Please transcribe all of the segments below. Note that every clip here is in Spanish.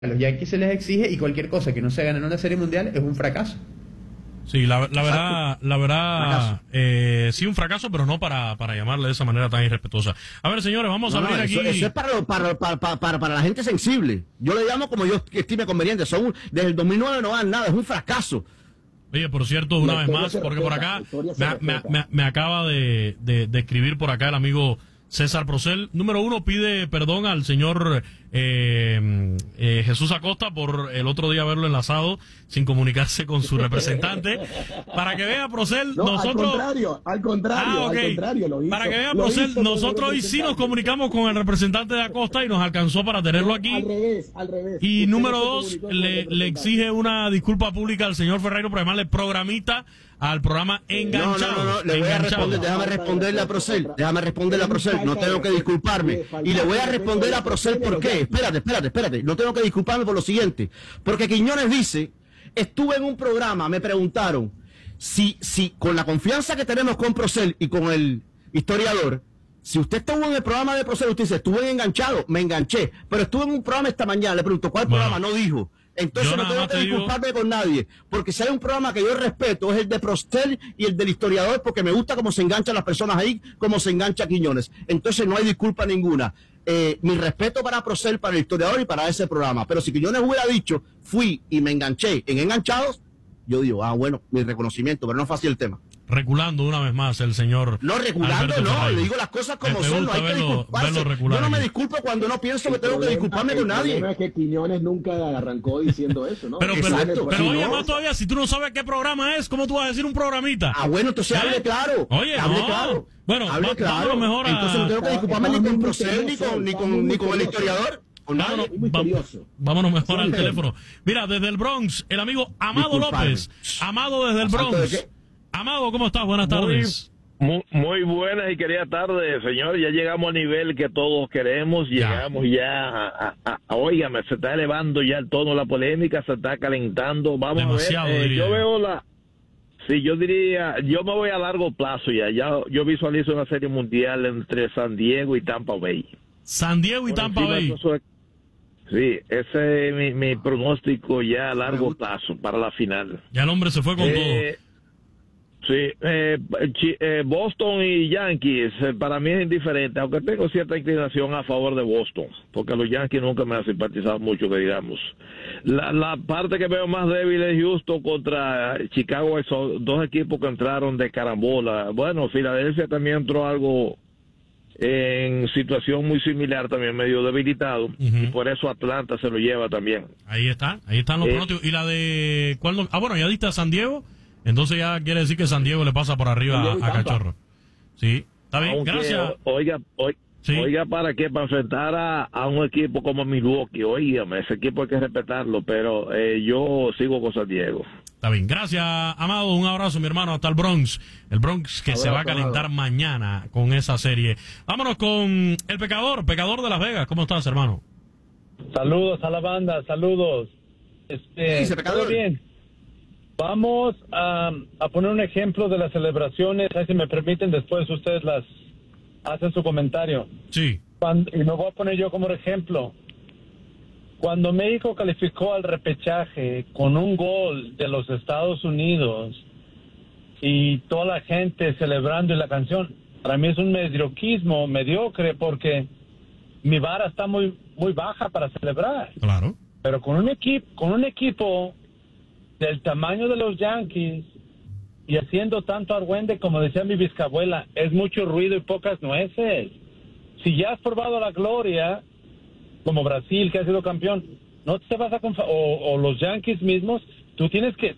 A los Yankees se les exige y cualquier cosa que no se gane en una serie mundial es un fracaso. Sí, la verdad, sí un fracaso, pero no para llamarle de esa manera tan irrespetuosa. A ver, señores, vamos a abrir aquí. Eso es para la gente sensible. Yo le llamo como yo estime conveniente. Desde el 2009 no dan nada, es un fracaso. Oye, por cierto, una vez más, porque por acá me acaba de escribir por acá el amigo César Procel. Número 1, pide perdón al señor Jesús Acosta por el otro día haberlo enlazado sin comunicarse con su representante. Para que vea, Procel, nosotros... Al contrario, lo hizo. Para que vea, Procel, nosotros hoy sí nos comunicamos con el representante de Acosta y nos alcanzó para tenerlo aquí. Al revés. Y número 2, le exige una disculpa pública al señor Ferreiro por llamarle programita al programa Enganchado. No, le voy a responder, déjame responderle a Procel, no tengo que disculparme. Y le voy a responder a Procel por qué. Espérate, no tengo que disculparme por lo siguiente. Porque Quiñones dice, estuve en un programa, me preguntaron, si con la confianza que tenemos con Procel y con el historiador, si usted estuvo en el programa de Procel, usted dice, estuve enganchado, me enganché, pero estuve en un programa esta mañana, le pregunto, ¿cuál programa? No dijo. Entonces no tengo que disculparme con nadie, porque si hay un programa que yo respeto es el de Procel y el del historiador, porque me gusta cómo se enganchan las personas ahí, cómo se engancha Quiñones. Entonces no hay disculpa ninguna. Mi respeto para Procel, para el historiador y para ese programa. Pero si Quiñones hubiera dicho, fui y me enganché en Enganchados, yo digo, bueno, mi reconocimiento, pero no fue así el tema. Reculando una vez más el señor. No, reculando no, le digo las cosas como son, no hay que disculparse. Yo no me disculpo cuando no pienso que tengo que disculparme con nadie. El problema es que Quiñones nunca arrancó diciendo eso, ¿no? Pero oye, más todavía, si tú no sabes qué programa es, ¿cómo tú vas a decir un programita? Bueno, entonces hable claro. Oye, hable claro. Bueno, hable claro. Vámonos mejor entonces no tengo que disculparme ni con Procel, ni con el historiador. Vámonos mejor al teléfono. Mira, desde el Bronx, el amigo Amado López. Amado desde el Bronx. Amado, ¿cómo estás? Buenas tardes. Muy buenas y queridas tardes, señor. Ya llegamos al nivel que todos queremos. Llegamos ya óigame, se está elevando ya el tono, la polémica se está calentando. Vamos demasiado, a ver. Yo veo sí, yo diría, yo me voy a largo plazo ya. Yo visualizo una serie mundial entre San Diego y Tampa Bay. San Diego y Tampa Bay. Sí, ese es mi pronóstico ya a largo plazo para la final. Ya el hombre se fue con todo. Sí, Boston y Yankees, para mí es indiferente, aunque tengo cierta inclinación a favor de Boston, porque los Yankees nunca me han simpatizado mucho, que digamos. La parte que veo más débil es Houston contra Chicago, esos dos equipos que entraron de carambola. Bueno, Filadelfia también entró algo en situación muy similar, también medio debilitado, y por eso Atlanta se lo lleva también. Ahí están los pronósticos. ¿Y la de cuándo? Bueno, ya diste a San Diego. Entonces ya quiere decir que San Diego le pasa por arriba a Cachorro. Sí, está bien, aunque, gracias. Oiga, ¿para qué? Para enfrentar a un equipo como Milwaukee. Oígame, ese equipo hay que respetarlo, pero yo sigo con San Diego. Está bien, gracias, Amado. Un abrazo, mi hermano, hasta el Bronx. El Bronx que se va a calentar mañana con esa serie. Vámonos con el Pecador de Las Vegas. ¿Cómo estás, hermano? Saludos a la banda, saludos. ¿Todo bien? Vamos a poner un ejemplo de las celebraciones, si me permiten, después ustedes las hacen su comentario. Sí. Y me voy a poner yo como ejemplo. Cuando México calificó al repechaje con un gol de los Estados Unidos y toda la gente celebrando y la canción, para mí es un mediocre porque mi vara está muy baja para celebrar. Claro. Pero con un equipo del tamaño de los Yankees y haciendo tanto argüende, como decía mi bisabuela, es mucho ruido y pocas nueces. Si ya has probado la gloria, como Brasil, que ha sido campeón, no te vas a o los Yankees mismos, tú tienes que...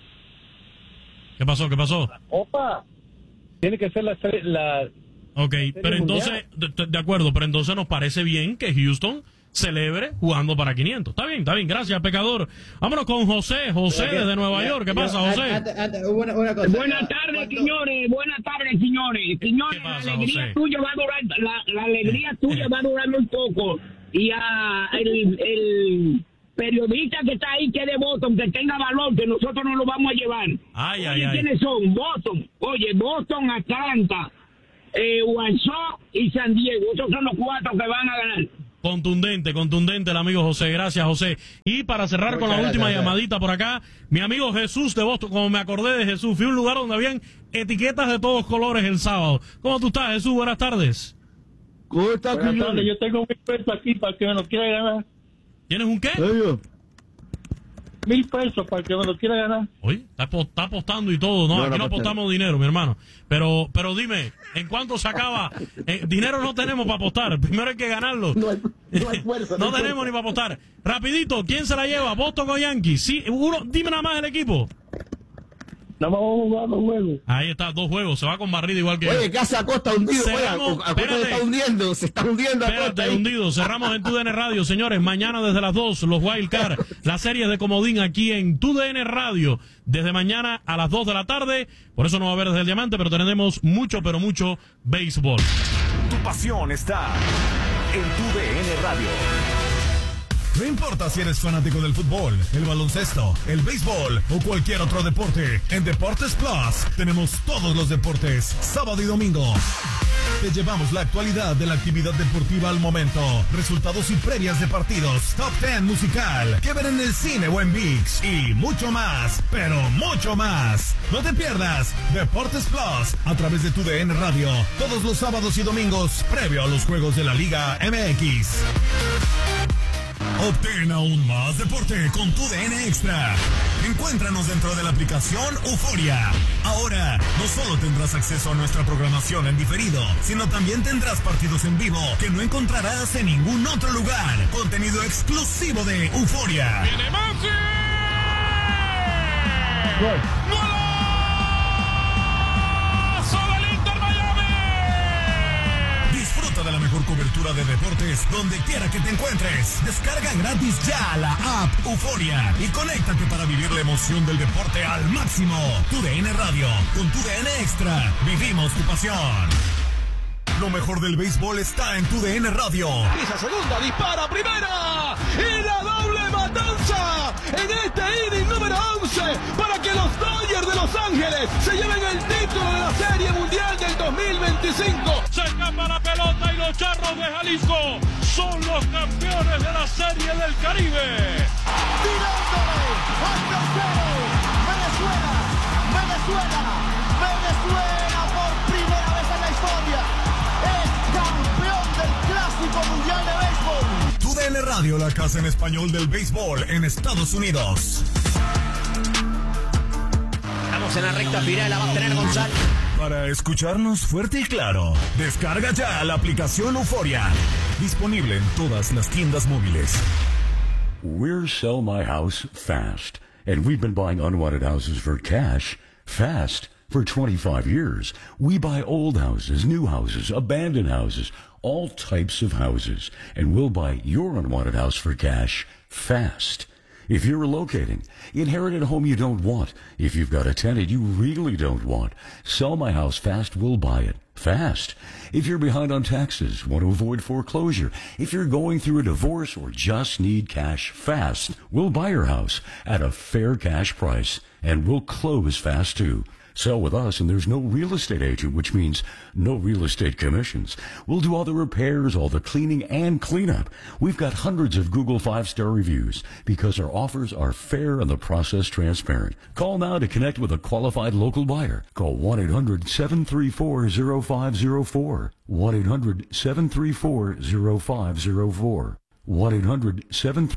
¿Qué pasó? Opa, tiene que ser la Ok, pero entonces, de acuerdo, pero entonces nos parece bien que Houston celebre jugando para 500. Está bien, gracias, Pecador. Vámonos con José desde Nueva York. ¿Qué pasa, José? Buenas tardes, Quiñones. Quiñones, la alegría tuya va a durar, la alegría tuya va a durar muy poco. Y el periodista que está ahí, que es de Boston, que tenga valor, que nosotros no lo vamos a llevar. ¿Quiénes son? Boston, Atlanta, Guangzhou y San Diego. Esos son los 4 que van a ganar. Contundente el amigo José. Gracias, José. Y para cerrar con la última llamadita por acá, mi amigo Jesús de Boston. Como me acordé de Jesús, fui a un lugar donde habían etiquetas de todos colores el sábado. ¿Cómo tú estás, Jesús? Buenas tardes. ¿Cómo estás, Buenas tardes. Yo tengo 1,000 pesos aquí para que me lo quiera ganar. ¿Tienes un qué? 1,000 pesos para que me lo quiera ganar. Oye, está apostando y todo, ¿no? Aquí no apostamos dinero, mi hermano. Pero dime, ¿en cuánto se acaba? Dinero no tenemos para apostar. Primero hay que ganarlo. No hay fuerza. No tenemos ni para apostar. Rapidito, ¿quién se la lleva? ¿Boston o Yankees? Sí, dime nada más el equipo. No vamos a jugar 2 juegos. Ahí está, 2 juegos. Se va con barrida igual que... Oye, Casa Acosta hundido. Se está hundiendo. Espérate, hundido. Cerramos en TUDN Radio, señores. Mañana desde las 2, los Wild Card, las series de comodín aquí en TUDN Radio. Desde mañana a las 2 de la tarde. Por eso no va a haber desde el diamante, pero tenemos mucho béisbol. Tu pasión está en TUDN Radio. No importa si eres fanático del fútbol, el baloncesto, el béisbol o cualquier otro deporte, en Deportes Plus tenemos todos los deportes, sábado y domingo. Te llevamos la actualidad de la actividad deportiva al momento, resultados y previas de partidos, top 10 musical, que ver en el cine o en ViX y mucho más, pero mucho más. No te pierdas Deportes Plus a través de TUDN Radio, todos los sábados y domingos, previo a los juegos de la Liga MX. Obtén aún más deporte con TUDN Extra. Encuéntranos dentro de la aplicación Euforia. Ahora, no solo tendrás acceso a nuestra programación en diferido, sino también tendrás partidos en vivo que no encontrarás en ningún otro lugar. Contenido exclusivo de Euforia. ¡Viene Maxi! De la mejor cobertura de deportes donde quiera que te encuentres. Descarga gratis ya la app Euforia y conéctate para vivir la emoción del deporte al máximo. TUDN Radio, con TUDN Extra, vivimos tu pasión. Lo mejor del béisbol está en TUDN Radio. Esa segunda, dispara primera y la doble matanza en este inning número 11 para que los Dodgers de Los Ángeles se lleven el título de la Serie Mundial del 2025. Se escapa la pelota y los Charros de Jalisco son los campeones de la Serie del Caribe. Tirándole al tercero, Venezuela por primera vez en la historia es campeón del Clásico Mundial de Béisbol. TUDN Radio, la casa en español del béisbol en Estados Unidos. Estamos en la recta final, la va a tener González. Para escucharnos fuerte y claro, descarga ya la aplicación Euforia. Disponible en todas las tiendas móviles. We're Sell My House Fast, and we've been buying unwanted houses for cash fast for 25 years. We buy old houses, new houses, abandoned houses, all types of houses, and we'll buy your unwanted house for cash fast. If you're relocating, inherit a home you don't want. If you've got a tenant you really don't want, Sell My House Fast will buy it fast. If you're behind on taxes, want to avoid foreclosure, if you're going through a divorce or just need cash fast, we'll buy your house at a fair cash price, and we'll close fast too. Sell with us and there's no real estate agent, which means no real estate commissions. We'll do all the repairs, all the cleaning and cleanup. We've got hundreds of Google 5-star reviews because our offers are fair and the process transparent. Call now to connect with a qualified local buyer. Call 1-800-734-0504. 1-800-734-0504. 1-800-734...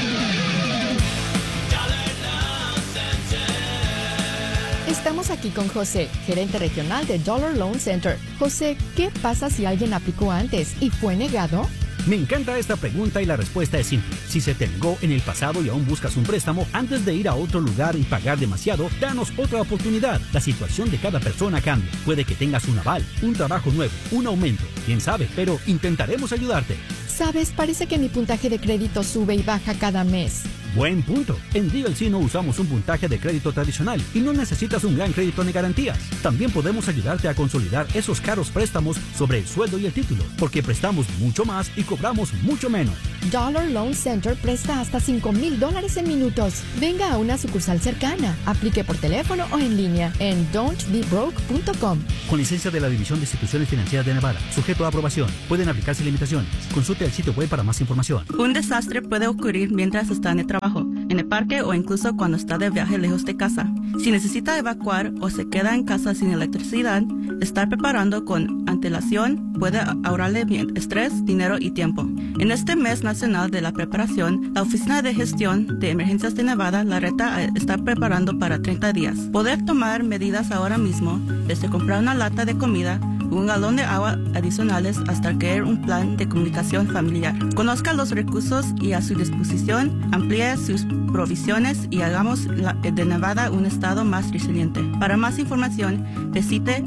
Estamos aquí con José, gerente regional de Dollar Loan Center. José, ¿qué pasa si alguien aplicó antes y fue negado? Me encanta esta pregunta y la respuesta es simple. Si se te negó en el pasado y aún buscas un préstamo, antes de ir a otro lugar y pagar demasiado, danos otra oportunidad. La situación de cada persona cambia. Puede que tengas un aval, un trabajo nuevo, un aumento. Quién sabe, pero intentaremos ayudarte. Sabes, parece que mi puntaje de crédito sube y baja cada mes. Buen punto. En DLC no usamos un puntaje de crédito tradicional y no necesitas un gran crédito ni garantías. También podemos ayudarte a consolidar esos caros préstamos sobre el sueldo y el título, porque prestamos mucho más y cobramos mucho menos. Dollar Loan Center presta hasta $5,000 en minutos. Venga a una sucursal cercana. Aplique por teléfono o en línea en don'tbebroke.com. Con licencia de la División de Instituciones Financieras de Nevada, sujeto a aprobación. Pueden aplicarse limitaciones. Consulte el sitio web para más información. Un desastre puede ocurrir mientras está en el trabajo, en el parque o incluso cuando está de viaje lejos de casa. Si necesita evacuar o se queda en casa sin electricidad, estar preparando con antelación puede ahorrarle estrés, dinero y tiempo. En este mes nacional de la preparación, la Oficina de Gestión de Emergencias de Nevada la reta a estar preparando para 30 días. Poder tomar medidas ahora mismo, desde comprar una lata de comida, un galón de agua adicionales hasta crear un plan de comunicación familiar. Conozca los recursos y a su disposición, amplíe sus provisiones y hagamos de Nevada un estado más resiliente. Para más información, visite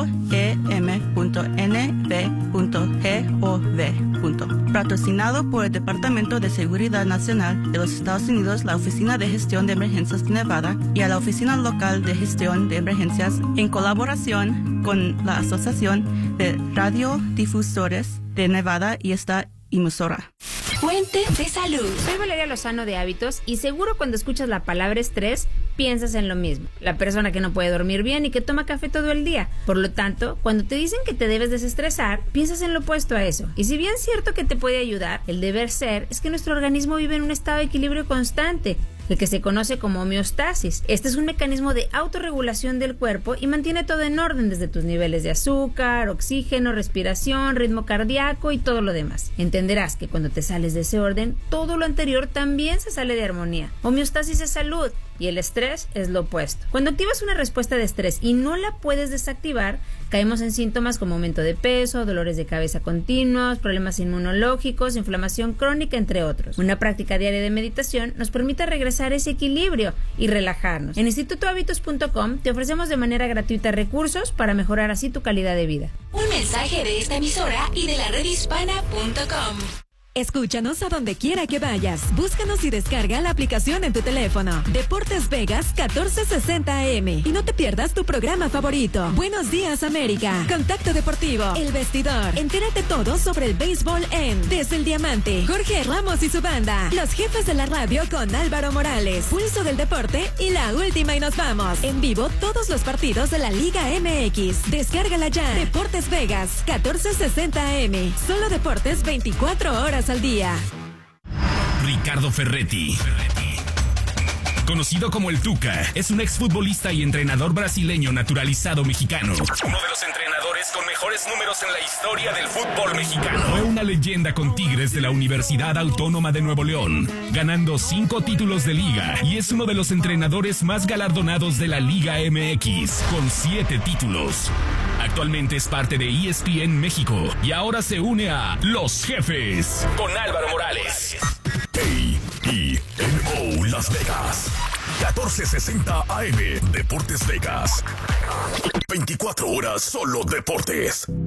oem.nv.gov. Patrocinado por el Departamento de Seguridad Nacional de los Estados Unidos, la Oficina de Gestión de Emergencias de Nevada y a la Oficina Local de Gestión de Emergencias en colaboración con la Asociación de Radiodifusores de Nevada y esta emisora. Fuente de salud. Soy Valeria Lozano de Hábitos y seguro cuando escuchas la palabra estrés piensas en lo mismo. La persona que no puede dormir bien y que toma café todo el día. Por lo tanto, cuando te dicen que te debes desestresar, piensas en lo opuesto a eso. Y si bien es cierto que te puede ayudar, el deber ser es que nuestro organismo vive en un estado de equilibrio constante, el que se conoce como homeostasis. Este es un mecanismo de autorregulación del cuerpo y mantiene todo en orden, desde tus niveles de azúcar, oxígeno, respiración, ritmo cardíaco y todo lo demás. Entenderás que cuando te sales de ese orden, todo lo anterior también se sale de armonía. Homeostasis es salud y el estrés es lo opuesto. Cuando activas una respuesta de estrés y no la puedes desactivar, caemos en síntomas como aumento de peso, dolores de cabeza continuos, problemas inmunológicos, inflamación crónica, entre otros. Una práctica diaria de meditación nos permite regresar a ese equilibrio y relajarnos. En institutohabitos.com te ofrecemos de manera gratuita recursos para mejorar así tu calidad de vida. Un mensaje de esta emisora y de la redhispana.com. Escúchanos a donde quiera que vayas. Búscanos y descarga la aplicación en tu teléfono. Deportes Vegas 1460 AM. Y no te pierdas tu programa favorito. Buenos días, América. Contacto Deportivo. El Vestidor. Entérate todo sobre el béisbol en Desde el Diamante. Jorge Ramos y su banda. Los jefes de la radio con Álvaro Morales. Pulso del Deporte y la última y nos vamos. En vivo todos los partidos de la Liga MX. Descárgala ya. Deportes Vegas 1460 AM. Solo deportes 24 horas al día. Ricardo Ferretti, conocido como el Tuca, es un exfutbolista y entrenador brasileño naturalizado mexicano. Uno de los entrenadores con mejores números en la historia del fútbol mexicano. Fue una leyenda con Tigres de la Universidad Autónoma de Nuevo León, ganando 5 títulos de liga, y es uno de los entrenadores más galardonados de la Liga MX, con 7 títulos. Actualmente es parte de ESPN México y ahora se une a Los Jefes con Álvaro Morales. KENO Las Vegas 1460 AM. Deportes Vegas. 24 horas solo deportes.